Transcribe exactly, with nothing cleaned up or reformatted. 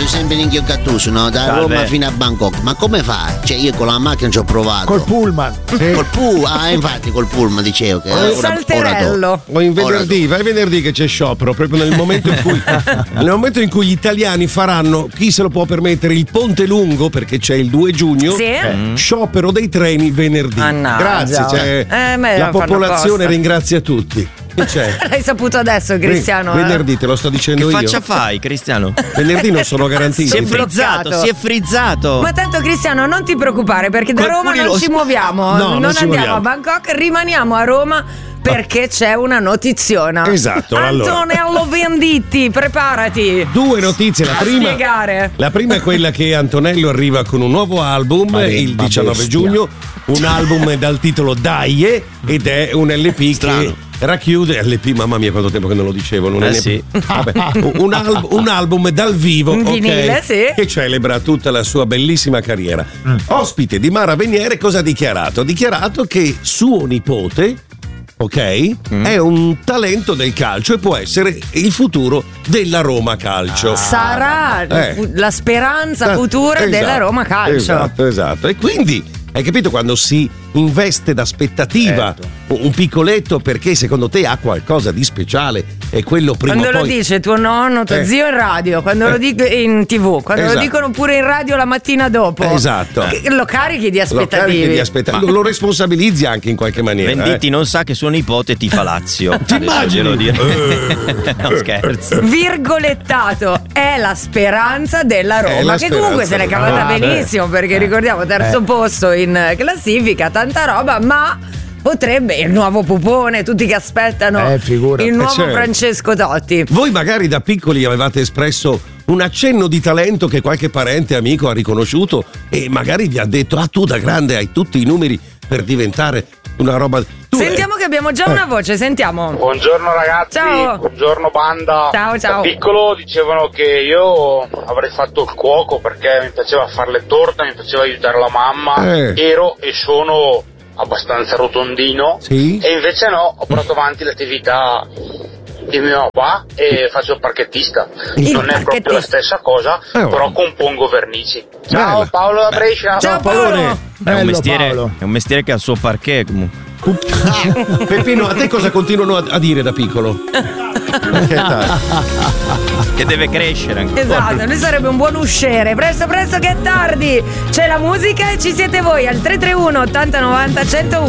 sempre in Gattuso, no? Da Salve. Roma fino a Bangkok. Ma come fa? Cioè, io con la macchina ci ho provato. Col pullman. Sì. Col pullman, ah, infatti, col pullman dicevo che Un salterello. O in venerdì, vai venerdì che c'è sciopero, proprio nel momento in cui nel momento in cui gli italiani faranno, chi se lo può permettere, il Ponte Lungo, perché c'è il due giugno, Sì. eh, sciopero dei treni venerdì. Mannaggia. Grazie, cioè, Eh, me la lo fanno popolazione apposta. ringrazia tutti. Che c'è? L'hai saputo adesso, Cristiano? eh? Venerdì te lo sto dicendo Che io. faccia fai, Cristiano? Venerdì non sono garantiti. Si è Bloccato. frizzato, si è frizzato. Ma tanto Cristiano non ti preoccupare perché da Qualcuno Roma non lo- ci muoviamo, No, non non ci andiamo muoviamo. a Bangkok, rimaniamo a Roma perché c'è una notiziona. Esatto, allora. Antonello Venditti, preparati. Due notizie, la A prima spiegare. La prima è quella che Antonello arriva con un nuovo album Ma il ma diciannove bestia. giugno, un album dal titolo Daie ed è un L P Strano. che racchiude L P, mamma mia quanto tempo che non lo dicevo, non Eh è ne- sì. Vabbè, un, al- un album dal vivo, Un ok, vinile, sì. che celebra tutta la sua bellissima carriera. Ospite di Mara Veniere cosa ha dichiarato? Ha dichiarato che suo nipote, ok, è un talento del calcio e può essere il futuro della Roma Calcio. Sarà Eh. la speranza Eh, futura esatto, della Roma Calcio. Esatto, esatto. E quindi, hai capito, quando si investe d'aspettativa Certo. un piccoletto perché secondo te ha qualcosa di speciale e quello prima Quando o lo poi... dice tuo nonno, tuo Eh. zio in radio, quando lo Eh. dico in tv, quando Esatto. lo dicono pure in radio la mattina dopo. Esatto. Che lo carichi di Lo carichi aspettative. di aspettative, lo responsabilizzi anche in qualche maniera. Venditti eh. non sa che suo nipote tifa Lazio. Ti Adesso immagini? glielo dire. No, scherzo. Virgolettato è la speranza della È Roma, la che comunque se l'è speranza. cavata Ah, benissimo perché ricordiamo terzo Eh. posto in classifica, tanta roba, ma potrebbe il nuovo pupone, tutti che aspettano Eh, figurati. il nuovo Eh, certo. Francesco Totti. Voi magari da piccoli avevate espresso un accenno di talento che qualche parente amico ha riconosciuto e magari vi ha detto: ah, tu da grande hai tutti i numeri per diventare una roba. Tu, Sentiamo che abbiamo già una voce, sentiamo. Buongiorno ragazzi, Ciao. buongiorno banda. Ciao, ciao. Da piccolo dicevano che io avrei fatto il cuoco perché mi piaceva fare le torte, mi piaceva aiutare la mamma, Eh. ero e sono abbastanza rotondino Sì. e invece no, ho portato avanti l'attività di mio papà e faccio il parchettista. Il non è proprio la parchettista. stessa cosa, Eh, però oh. compongo vernici. Ciao Bella. Paolo da Brescia. Ciao Paolone. Paolo. È un, Bello, mestiere, Paolo. è un mestiere che ha il suo parquet comunque. Peppino, a te cosa continuano a, a dire da piccolo? Perché dai. Che deve crescere ancora. Esatto, lui sarebbe un buon usciere. Presto, presto che è tardi. C'è la musica e ci siete voi al tre tre uno ottanta novanta centouno.